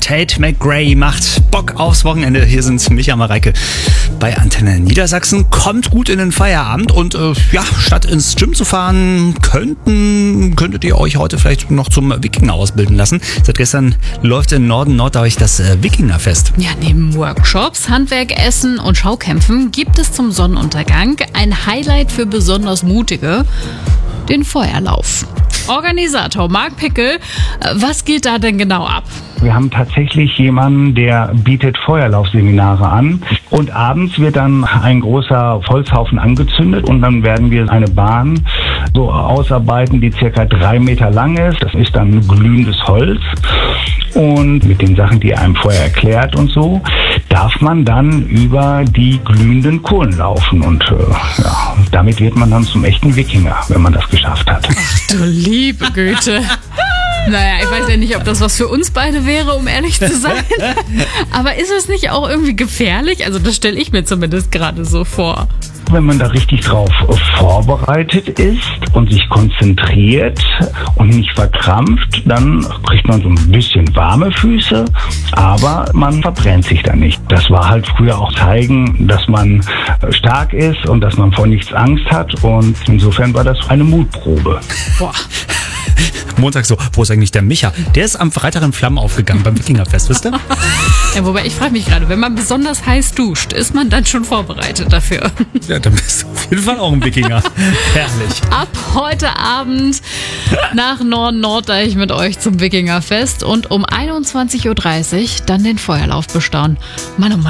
Tate McRae macht Bock aufs Wochenende. Hier sind Micha Mareike bei Antenne Niedersachsen. Kommt gut in den Feierabend und statt ins Gym zu fahren, könntet ihr euch heute vielleicht noch zum Wikinger ausbilden lassen. Seit gestern läuft in Norddeich das Wikingerfest. Ja, neben Workshops, Handwerk, Essen und Schaukämpfen gibt es zum Sonnenuntergang ein Highlight für besonders Mutige, den Feuerlauf. Organisator Marc Pickel, was geht da denn genau ab? Wir haben tatsächlich jemanden, der bietet Feuerlaufseminare an und abends wird dann ein großer Holzhaufen angezündet und dann werden wir eine Bahn so ausarbeiten, die circa 3 Meter lang ist. Das ist dann glühendes Holz und mit den Sachen, die einem vorher erklärt und so, darf man dann über die glühenden Kohlen laufen und damit wird man dann zum echten Wikinger, wenn man das geschafft hat. Ach du liebe Güte. Naja, ich weiß ja nicht, ob das was für uns beide wäre, um ehrlich zu sein. Aber ist es nicht auch irgendwie gefährlich? Also das stelle ich mir zumindest gerade so vor. Wenn man da richtig drauf vorbereitet ist und sich konzentriert und nicht verkrampft, dann kriegt man so ein bisschen warme Füße, aber man verbrennt sich da nicht. Das war halt früher auch zeigen, dass man stark ist und dass man vor nichts Angst hat und insofern war das eine Mutprobe. Boah. Montag so, wo ist eigentlich der Micha? Der ist am Freitag in Flammen aufgegangen beim Wikingerfest, wisst ihr? Ja, wobei ich frage mich gerade, wenn man besonders heiß duscht, ist man dann schon vorbereitet dafür? Ja, dann bist du auf jeden Fall auch ein Wikinger. Herrlich. Ab heute Abend nach Norddeich mit euch zum Wikingerfest und um 21.30 Uhr dann den Feuerlauf bestaunen. Mann, oh Mann.